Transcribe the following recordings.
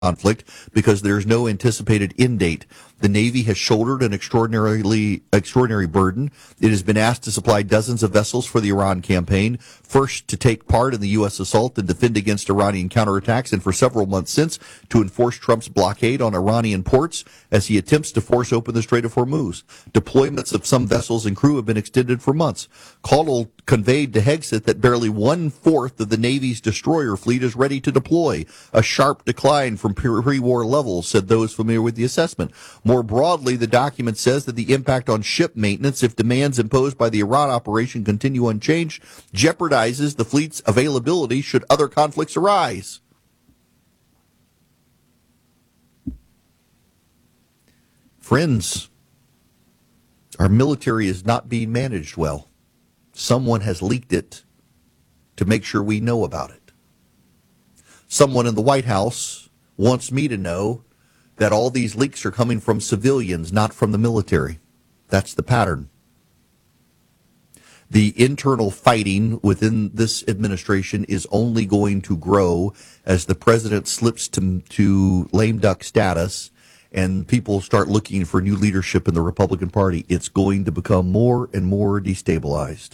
conflict because there's no anticipated end date. The Navy has shouldered an extraordinary burden. It has been asked to supply dozens of vessels for the Iran campaign, first to take part in the U.S. assault and defend against Iranian counterattacks, and for several months since to enforce Trump's blockade on Iranian ports as he attempts to force open the Strait of Hormuz. Deployments of some vessels and crew have been extended for months. Caldwell conveyed to Hegseth that barely 1/4 of the Navy's destroyer fleet is ready to deploy, a sharp decline from pre-war levels, said those familiar with the assessment. More broadly, the document says that the impact on ship maintenance, if demands imposed by the Iran operation continue unchanged, jeopardizes the fleet's availability should other conflicts arise. Friends, our military is not being managed well. Someone has leaked it to make sure we know about it. Someone in the White House wants me to know that all these leaks are coming from civilians, not from the military. That's the pattern. The internal fighting within this administration is only going to grow as the president slips to lame duck status and people start looking for new leadership in the Republican Party. It's going to become more and more destabilized.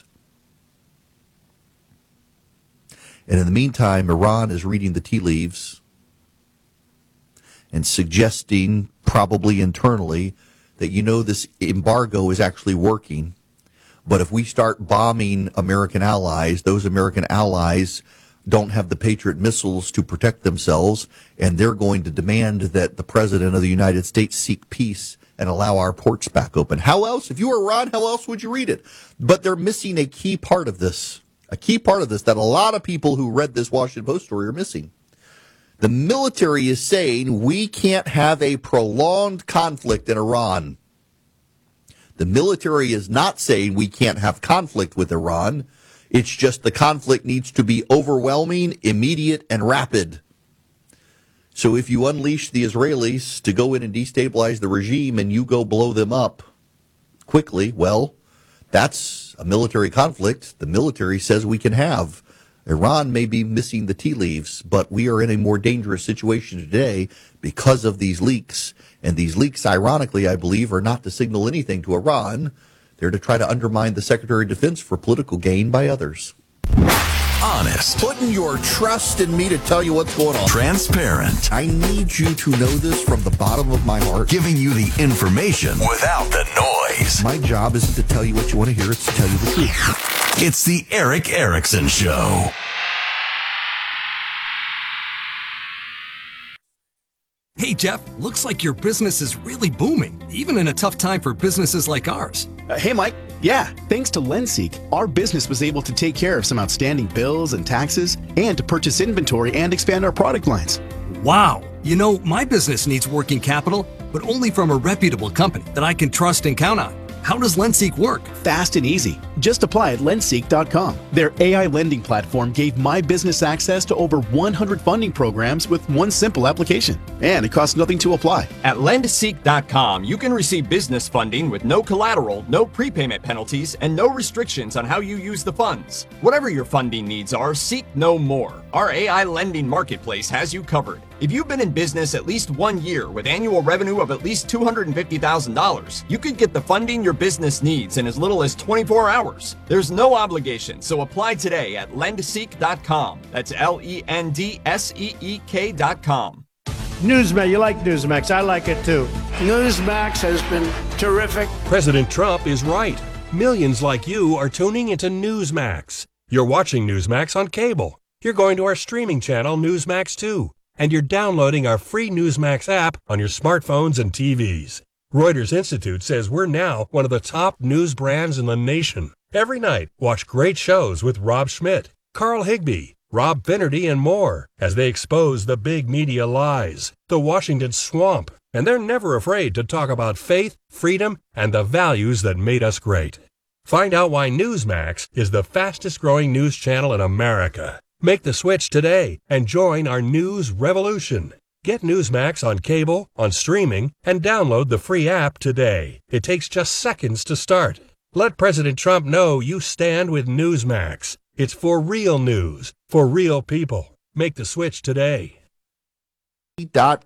And in the meantime, Iran is reading the tea leaves and suggesting, probably internally, that, this embargo is actually working. But if we start bombing American allies, those American allies don't have the Patriot missiles to protect themselves, and they're going to demand that the President of the United States seek peace and allow our ports back open. How else? If you were Iran, how else would you read it? But they're missing a key part of this. A key part of this that a lot of people who read this Washington Post story are missing. The military is saying we can't have a prolonged conflict in Iran. The military is not saying we can't have conflict with Iran. It's just the conflict needs to be overwhelming, immediate, and rapid. So if you unleash the Israelis to go in and destabilize the regime and you go blow them up quickly, well, that's a military conflict the military says we can have. Iran may be missing the tea leaves, but we are in a more dangerous situation today because of these leaks. And these leaks, ironically, I believe, are not to signal anything to Iran. They're to try to undermine the Secretary of Defense for political gain by others. Honest. Putting your trust in me to tell you what's going on. Transparent. I need you to know this from the bottom of my heart. Giving you the information without the noise. My job isn't to tell you what you want to hear, it's to tell you the truth. It's the Erick Erickson Show. Hey, Jeff, looks like your business is really booming, even in a tough time for businesses like ours. Hey, Mike. Yeah, thanks to LendSeek, our business was able to take care of some outstanding bills and taxes and to purchase inventory and expand our product lines. Wow. My business needs working capital, but only from a reputable company that I can trust and count on. How does LendSeek work? Fast and easy. Just apply at lendseek.com. Their AI lending platform gave my business access to over 100 funding programs with one simple application. And it costs nothing to apply. At lendseek.com, you can receive business funding with no collateral, no prepayment penalties, and no restrictions on how you use the funds. Whatever your funding needs are, seek no more. Our AI lending marketplace has you covered. If you've been in business at least 1 year with annual revenue of at least $250,000, you could get the funding your business needs in as little as 24 hours. There's no obligation, so apply today at lendseek.com. That's LENDSEEK.com. Newsmax, you like Newsmax. I like it too. Newsmax has been terrific. President Trump is right. Millions like you are tuning into Newsmax. You're watching Newsmax on cable. You're going to our streaming channel, Newsmax 2. And you're downloading our free Newsmax app on your smartphones and TVs. Reuters Institute says we're now one of the top news brands in the nation. Every night, watch great shows with Rob Schmidt, Carl Higbie, Rob Finnerty, and more as they expose the big media lies, the Washington swamp, and they're never afraid to talk about faith, freedom, and the values that made us great. Find out why Newsmax is the fastest growing news channel in America. Make the switch today and join our news revolution. Get Newsmax on cable, on streaming, and download the free app today. It takes just seconds to start. Let President Trump know you stand with Newsmax. It's for real news, for real people. Make the switch today. dot